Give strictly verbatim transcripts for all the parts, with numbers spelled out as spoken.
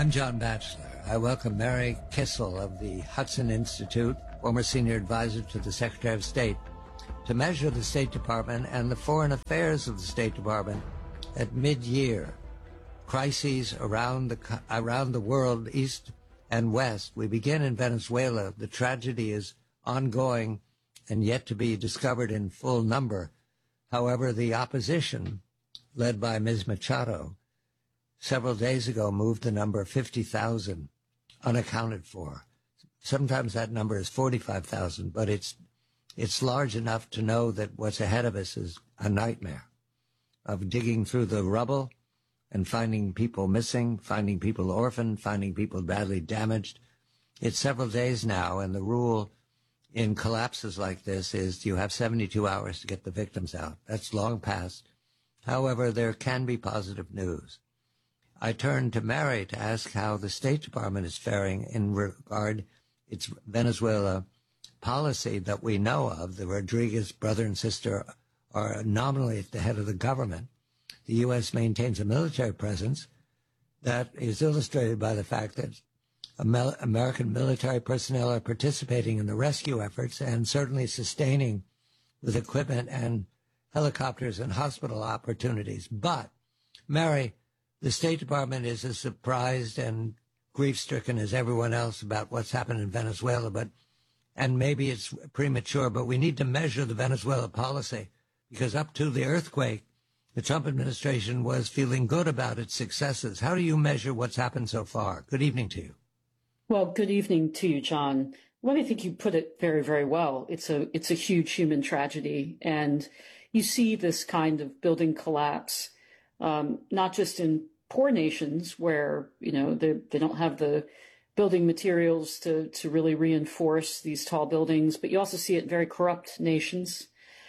I'm John Batchelor. I welcome Mary Kissel of the Hudson Institute, former senior advisor to the Secretary of State, to measure the State Department and the foreign affairs of the State Department at mid-year. Crises around the, around the world, east and west. We begin in Venezuela. The tragedy is ongoing and yet to be discovered in full number. However, the opposition, led by Miz Machado, several days ago moved the number fifty thousand unaccounted for. Sometimes that number is forty-five thousand, but it's it's large enough to know that what's ahead of us is a nightmare of digging through the rubble and finding people missing, finding people orphaned, finding people badly damaged. It's several days now, and the rule in collapses like this is you have seventy-two hours to get the victims out. That's long past. However, there can be positive news. I turned to Mary to ask how the State Department is faring in regard its Venezuela policy that we know of. The Rodriguez brother and sister are nominally at the head of the government. The U S maintains a military presence that is illustrated by the fact that American military personnel are participating in the rescue efforts and certainly sustaining with equipment and helicopters and hospital opportunities. But, Mary, the State Department is as surprised and grief-stricken as everyone else about what's happened in Venezuela, but and maybe it's premature, but we need to measure the Venezuela policy because up to the earthquake, the Trump administration was feeling good about its successes. How do you measure what's happened so far? Good evening to you. Well, good evening to you, John. Well, I think you put it very, very well. It's a it's a huge human tragedy, and you see this kind of building collapse, um, not just in poor nations where, you know, they, they don't have the building materials to, to really reinforce these tall buildings, but you also see it in very corrupt nations,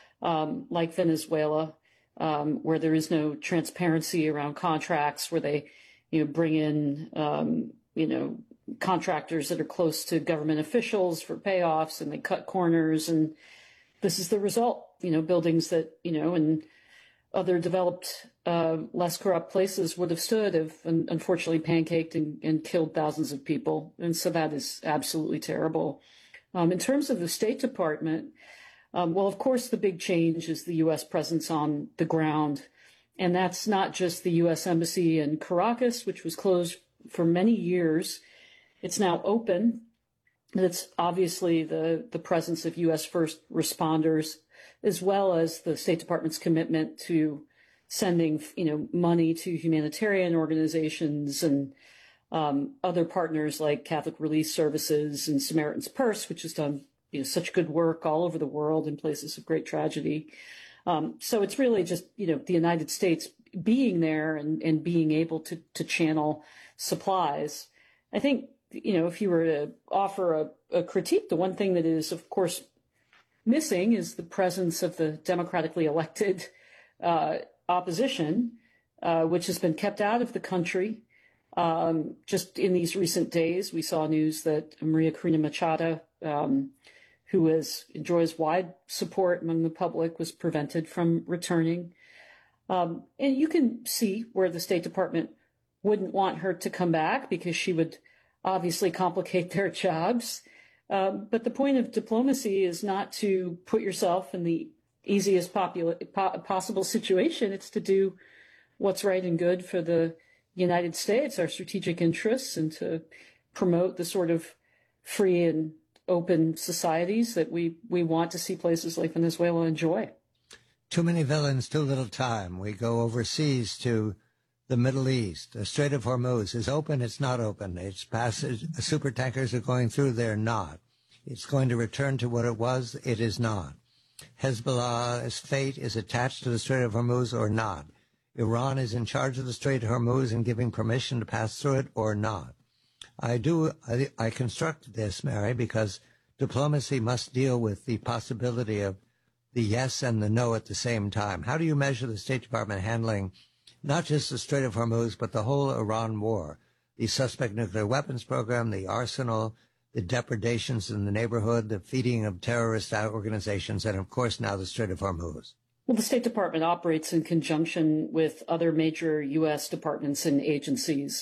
um, like Venezuela, um, where there is no transparency around contracts, where they, you know, bring in, um, you know, contractors that are close to government officials for payoffs, and they cut corners. And this is the result, you know, buildings that, you know, and other developed, uh, less corrupt places would have stood if, unfortunately, pancaked and, and killed thousands of people. And so that is absolutely terrible. Um, in terms of the State Department, um, well, of course, the big change is the U S presence on the ground. And that's not just the U S Embassy in Caracas, which was closed for many years. It's now open. And it's obviously the, the presence of U S first responders, as well as the State Department's commitment to sending, you know, money to humanitarian organizations and um, other partners like Catholic Relief Services and Samaritan's Purse, which has done, you know, such good work all over the world in places of great tragedy. Um, so it's really just, you know, the United States being there and, and being able to, to channel supplies. I think, you know, if you were to offer a, a critique, the one thing that is, of course, missing is the presence of the democratically elected uh, opposition, uh, which has been kept out of the country. Um, just in these recent days, we saw news that Maria Corina Machado, um, who has, enjoys wide support among the public, was prevented from returning. Um, and you can see where the State Department wouldn't want her to come back because she would obviously complicate their jobs. Um, but the point of diplomacy is not to put yourself in the easiest popula- po- possible situation. It's to do what's right and good for the United States, our strategic interests, and to promote the sort of free and open societies that we, we want to see places like Venezuela enjoy. Too many villains, too little time. We go overseas to the Middle East. The Strait of Hormuz is open, it's not open. It's passage, super tankers are going through, they're not. It's going to return to what it was, it is not. Hezbollah's fate is attached to the Strait of Hormuz or not. Iran is in charge of the Strait of Hormuz and giving permission to pass through it or not. I do, I, I construct this, Mary, because diplomacy must deal with the possibility of the yes and the no at the same time. How do you measure the State Department handling not just the Strait of Hormuz, but the whole Iran war, the suspect nuclear weapons program, the arsenal, the depredations in the neighborhood, the feeding of terrorist organizations, and of course now the Strait of Hormuz? Well, the State Department operates in conjunction with other major U S departments and agencies.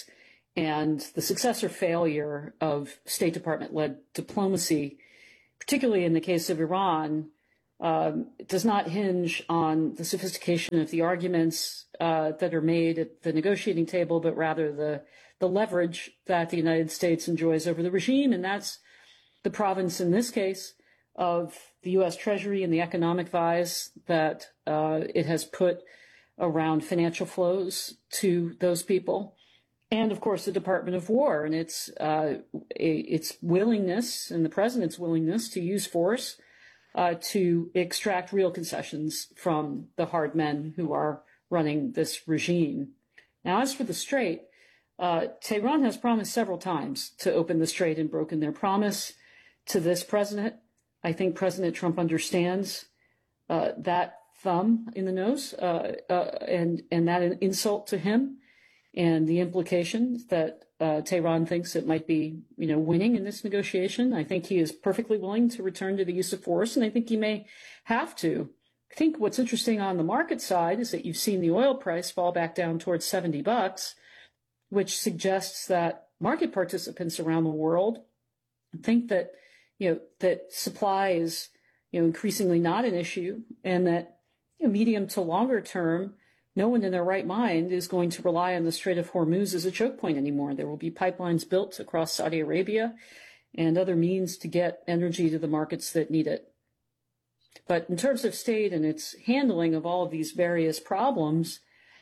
and the success or failure of State Department-led diplomacy, particularly in the case of Iran, um, does not hinge on the sophistication of the arguments uh, that are made at the negotiating table, but rather the, the leverage that the United States enjoys over the regime. And that's the province, in this case, of the U S Treasury and the economic vise that uh, it has put around financial flows to those people. And, of course, the Department of War and its, uh, its willingness and the president's willingness to use force uh, to extract real concessions from the hard men who are running this regime. Now, as for the Strait, uh, Tehran has promised several times to open the Strait and broken their promise to this president. I think President Trump understands uh, that thumb in the nose uh, uh, and, and that insult to him and the implications that uh, Tehran thinks it might be, you know, winning in this negotiation. I think he is perfectly willing to return to the use of force, and I think he may have to. I think what's interesting on the market side is that you've seen the oil price fall back down towards seventy bucks, which suggests that market participants around the world think that, you know, that supply is, you know, increasingly not an issue, and that, you know, medium to longer term, no one in their right mind is going to rely on the Strait of Hormuz as a choke point anymore. There will be pipelines built across Saudi Arabia and other means to get energy to the markets that need it. But in terms of state and its handling of all of these various problems,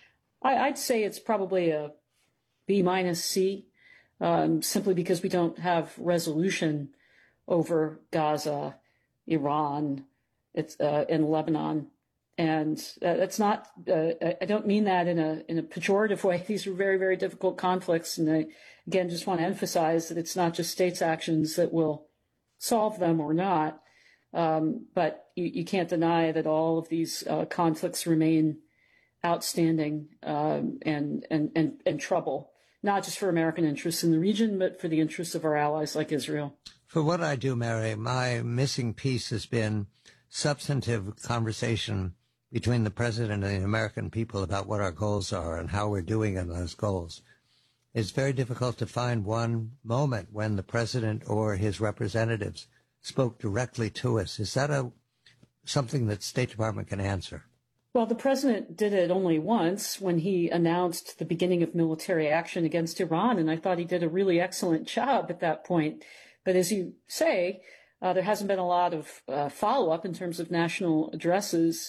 I, I'd say it's probably a B minus C, um, simply because we don't have resolution over Gaza, Iran, it's, uh, and Lebanon. And uh, that's not, uh, I don't mean that in a in a pejorative way. These are very, very difficult conflicts. And I, again, just want to emphasize that it's not just states' actions that will solve them or not. Um, but you, you can't deny that all of these uh, conflicts remain outstanding um, and, and, and, and trouble, not just for American interests in the region, but for the interests of our allies like Israel. For what I do, Mary, my missing piece has been substantive conversation between the president and the American people about what our goals are and how we're doing on those goals. It's very difficult to find one moment when the president or his representatives spoke directly to us. Is that a something that State Department can answer? Well, the president did it only once when he announced the beginning of military action against Iran, and I thought he did a really excellent job at that point. But as you say, uh, there hasn't been a lot of uh, follow-up in terms of national addresses.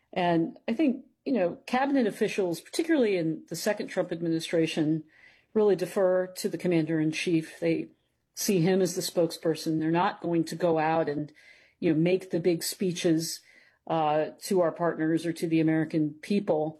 And I think, you know, cabinet officials, particularly in the second Trump administration, really defer to the commander-in-chief. They see him as the spokesperson. They're not going to go out and, you know, make the big speeches uh, to our partners or to the American people.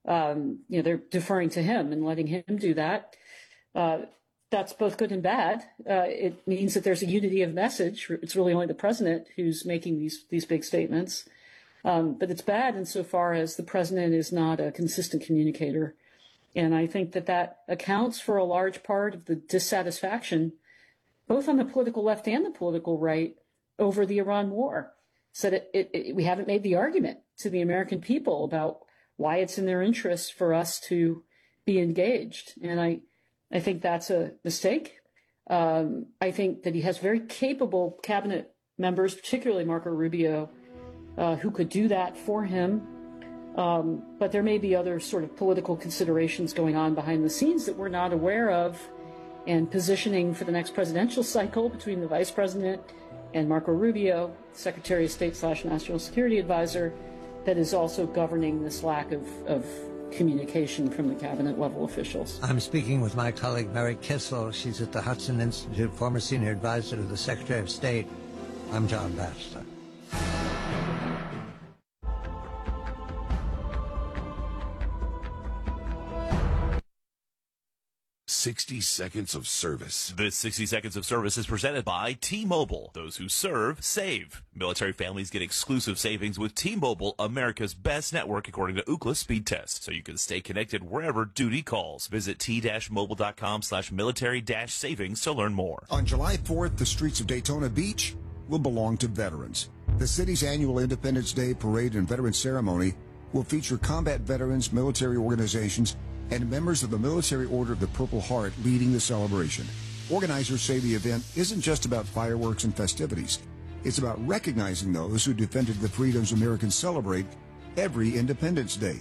Um, you know, they're deferring to him and letting him do that. Uh, that's both good and bad. Uh, it means that there's a unity of message. It's really only the president who's making these these big statements. Um, but it's bad insofar as the president is not a consistent communicator. And I think that that accounts for a large part of the dissatisfaction, both on the political left and the political right, over the Iran war. So that it, it, we haven't made the argument to the American people about why it's in their interest for us to be engaged. And I, I think that's a mistake. Um, I think that he has very capable cabinet members, particularly Marco Rubio, Uh, who could do that for him. Um, but there may be other sort of political considerations going on behind the scenes that we're not aware of, and positioning for the next presidential cycle between the vice president and Marco Rubio, Secretary of State slash National Security Advisor, that is also governing this lack of, of communication from the cabinet level officials. I'm speaking with my colleague Mary Kissel. She's at the Hudson Institute, former senior advisor to the Secretary of State. I'm John Batchelor. sixty seconds of service. This sixty seconds of service is presented by T-Mobile. Those who serve, save. Military families get exclusive savings with T-Mobile, America's best network according to Ookla speed test, so you can stay connected wherever duty calls. Visit t-mobile.com slash military dash savings to learn more. On July fourth, the streets of Daytona Beach will belong to veterans. The city's annual Independence Day Parade and Veterans Ceremony will feature combat veterans, military organizations, and members of the Military Order of the Purple Heart leading the celebration. Organizers say the event isn't just about fireworks and festivities. It's about recognizing those who defended the freedoms Americans celebrate every Independence Day.